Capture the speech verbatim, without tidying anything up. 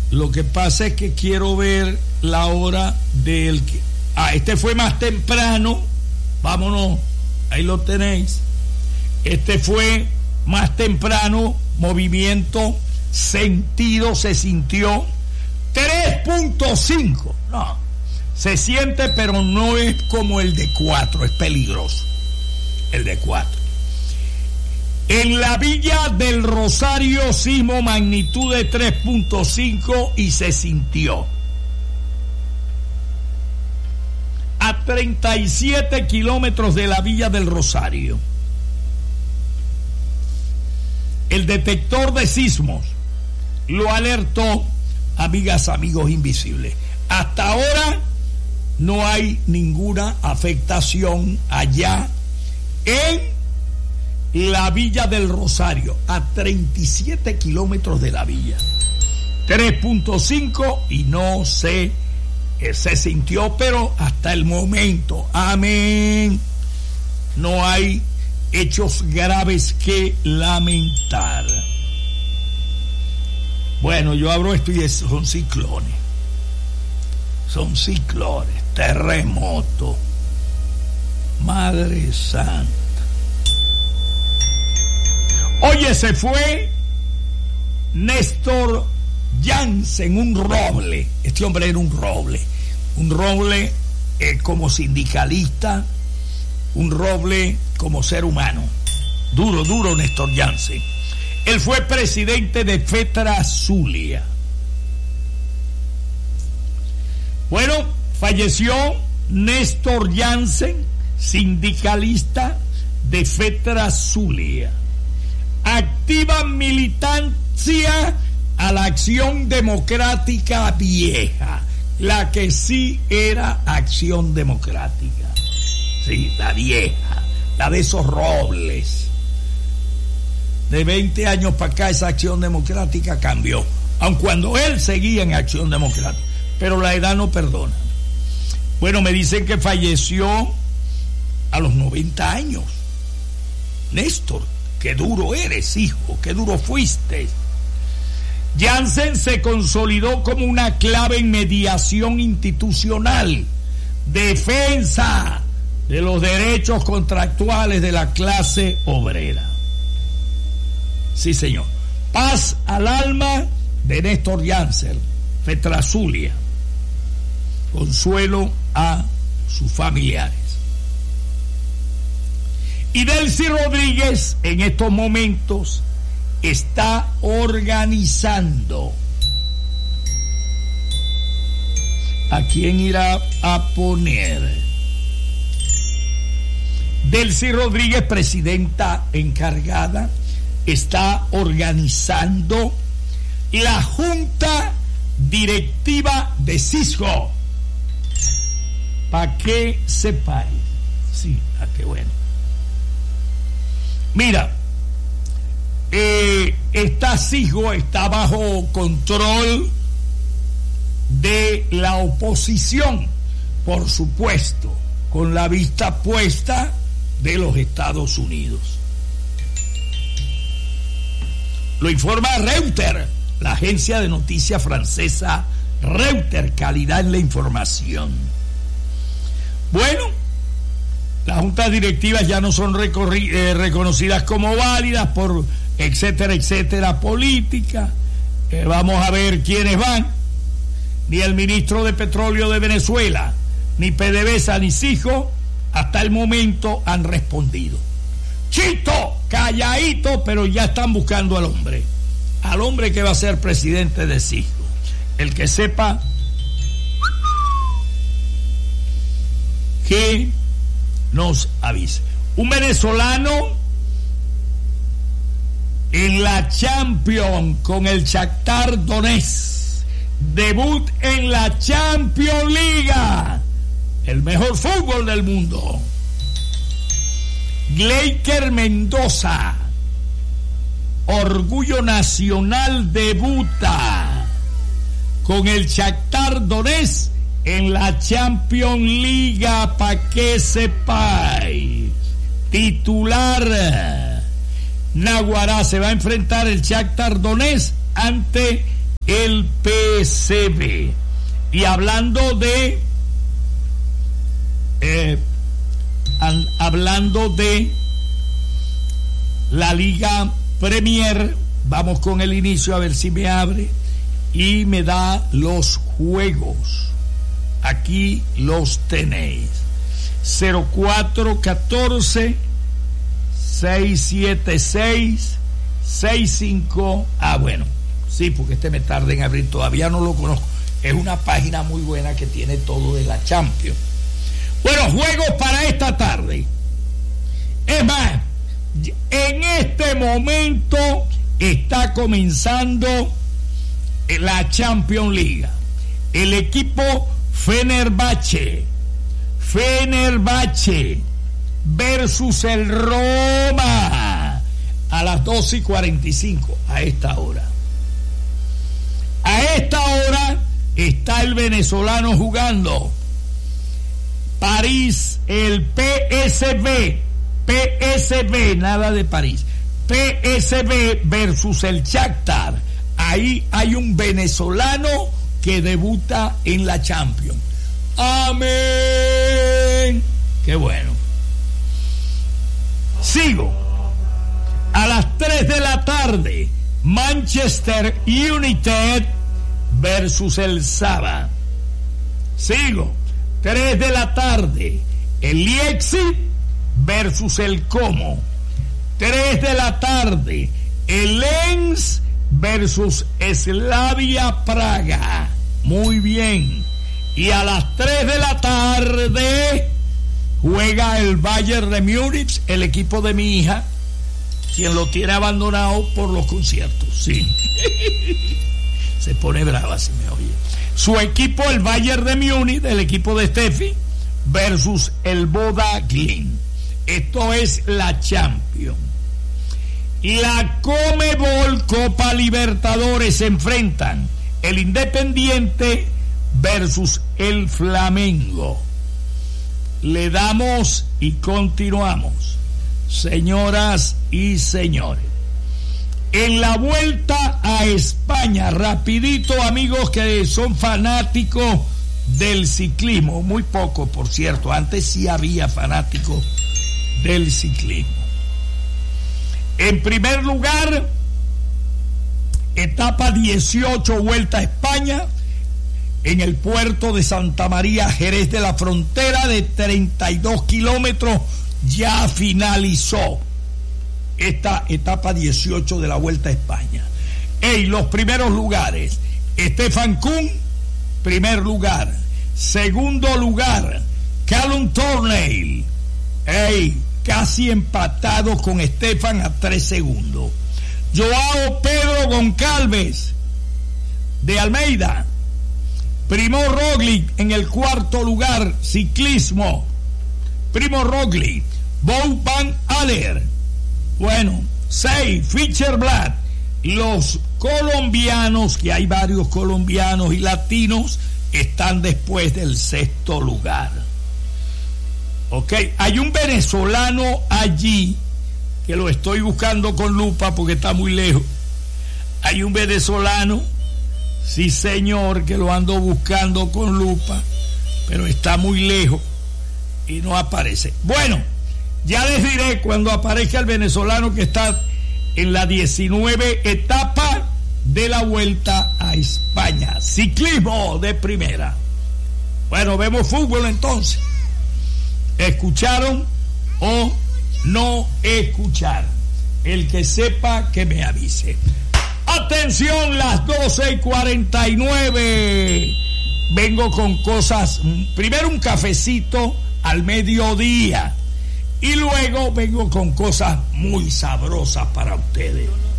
Lo que pasa es que quiero ver la hora del... Ah, este fue más temprano. Vámonos, ahí lo tenéis. Este fue más temprano, movimiento, sentido, se sintió tres punto cinco. No, se siente, pero no es como el de cuatro, es peligroso. El de cuatro. En la Villa del Rosario, sismo magnitud de tres punto cinco y se sintió. A treinta y siete kilómetros de la Villa del Rosario. El detector de sismos lo alertó, amigas, amigos invisibles. Hasta ahora no hay ninguna afectación allá en la Villa del Rosario, a treinta y siete kilómetros de la villa. tres punto cinco y no se, eh, se sintió, pero hasta el momento, amén, no hay hechos graves que lamentar. Bueno, yo abro esto y es, son ciclones. Son ciclones, terremotos. Madre Santa. Oye, se fue Néstor Janssen, un roble. Este hombre era un roble. Un roble eh, como sindicalista, un roble como ser humano. Duro, duro Néstor Janssen. Él fue presidente de FETRA Zulia. Bueno, falleció Néstor Janssen, sindicalista de FETRA Zulia. Activa militancia a la Acción Democrática Vieja, la que sí era Acción Democrática. Sí, la vieja, la de esos robles. De veinte años para acá esa Acción Democrática cambió, aun cuando él seguía en Acción Democrática, pero la edad no perdona. Bueno, me dicen que falleció a los noventa años. Néstor, qué duro eres, hijo, qué duro fuiste. Janssen se consolidó como una clave en mediación institucional, defensa de los derechos contractuales de la clase obrera. Sí, señor. Paz al alma de Néstor Janssen, FETRA Zulia. Consuelo a sus familiares. Y Delcy Rodríguez en estos momentos está organizando. ¿A quién irá a poner? Delcy Rodríguez, presidenta encargada, está organizando la Junta Directiva de Cisco. ¿Para qué sepáis? Sí, a qué bueno. Mira, eh, esta Cisco está bajo control de la oposición, por supuesto, con la vista puesta de los Estados Unidos. Lo informa Reuters, la agencia de noticias francesa Reuters, calidad en la información. Bueno, las juntas directivas ya no son recorri- eh, reconocidas como válidas por etcétera, etcétera, política. Eh, vamos a ver quiénes van. Ni el ministro de Petróleo de Venezuela, ni PDVSA, ni Cisco, hasta el momento han respondido. Chito, calladito, pero ya están buscando al hombre. Al hombre que va a ser presidente de Cisco. El que sepa que nos avise. Un venezolano en la Champions con el Shakhtar Donetsk. Debut en la Champions League, el mejor fútbol del mundo. Gleiker Mendoza, orgullo nacional, debuta con el Shakhtar Donetsk en la Champions League, para que sepáis. Titular, Naguará, se va a enfrentar el Shakhtar Donetsk ante el P S V. Y hablando de eh, an, hablando de la Liga Premier, vamos con el inicio a ver si me abre y me da los juegos. Aquí los tenéis. Cero cuatro catorce seis siete seis seis cinco. Ah, bueno, sí, porque este me tarda en abrir, todavía no lo conozco. Es una página muy buena que tiene todo de la Champions. Bueno, juegos para esta tarde. Es más, en este momento está comenzando la Champions League. El equipo Fenerbahce, Fenerbahce versus el Roma a las doce y cuarenta y cinco, a esta hora. A esta hora está el venezolano jugando. París, el P S V, P S V, nada de París, P S V versus el Shakhtar. Ahí hay un venezolano que debuta en la Champions. Amén. Qué bueno. Sigo. A las tres de la tarde, Manchester United versus el Saba. Sigo. tres de la tarde, el Leipzig versus el Como. tres de la tarde, el Lens versus Slavia Praga. Muy bien. Y a las tres de la tarde juega el Bayern de Múnich, el equipo de mi hija, quien lo tiene abandonado por los conciertos. Sí. Se pone brava si me oye. Su equipo, el Bayern de Múnich, el equipo de Steffi, versus el Boda Glimt. Esto es la Champions. La Conmebol Copa Libertadores se enfrentan el Independiente versus el Flamengo. Le damos y continuamos, señoras y señores. En la Vuelta a España, rapidito, amigos que son fanáticos del ciclismo, muy poco, por cierto, antes sí había fanáticos del ciclismo. En primer lugar, etapa dieciocho, Vuelta a España, en el puerto de Santa María, Jerez de la Frontera, de treinta y dos kilómetros, ya finalizó esta etapa dieciocho de la Vuelta a España. En los primeros lugares, Stefan Kuhn, primer lugar. Segundo lugar, Callum Tornay, ey, casi empatado con Stefan a tres segundos. Joao Pedro Goncalves, de Almeida. Primo Roglic en el cuarto lugar, ciclismo. Primo Roglic. Wout van Aert. Bueno, seis, Fischer Blatt. Los colombianos, que hay varios colombianos y latinos, están después del sexto lugar. Ok, hay un venezolano allí, que lo estoy buscando con lupa porque está muy lejos. Hay un venezolano, sí señor, que lo ando buscando con lupa, pero está muy lejos y no aparece. Bueno, ya les diré cuando aparezca el venezolano que está en la diecinueve etapa de la Vuelta a España. Ciclismo de primera. Bueno, vemos fútbol entonces. ¿Escucharon o no escucharon? El que sepa que me avise. Atención, las doce y cuarenta y nueve. Vengo con cosas. Primero un cafecito al mediodía. Y luego vengo con cosas muy sabrosas para ustedes.